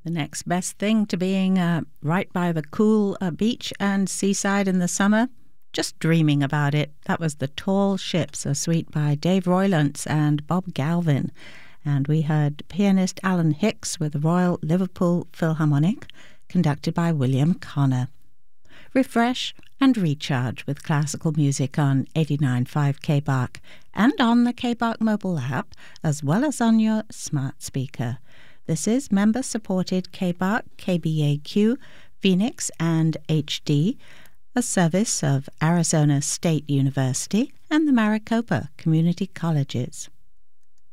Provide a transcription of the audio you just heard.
The next best thing to being right by the cool beach and seaside in the summer, just dreaming about it. That was The Tall Ships, a suite by Dave Roylance and Bob Galvin. And we heard pianist Alan Hicks with the Royal Liverpool Philharmonic, conducted by William Connor. Refresh and recharge with classical music on 89.5 KBARC and on the KBARC mobile app, as well as on your smart speaker. This is member-supported KBARC, KBAQ, Phoenix, and HD, a service of Arizona State University and the Maricopa Community Colleges.